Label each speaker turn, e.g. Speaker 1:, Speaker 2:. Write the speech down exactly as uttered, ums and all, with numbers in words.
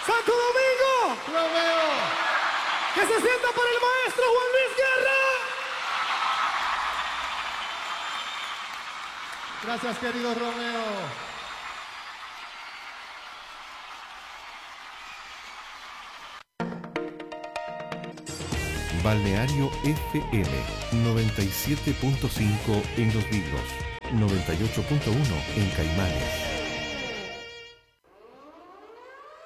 Speaker 1: Santo Domingo.
Speaker 2: Romeo.
Speaker 1: Que se sienta por el maestro Juan Luis Guerra.
Speaker 2: Gracias, querido Romeo.
Speaker 3: Balneario F M noventa y siete punto cinco en Los Vilos, noventa y ocho punto uno en Caimanes.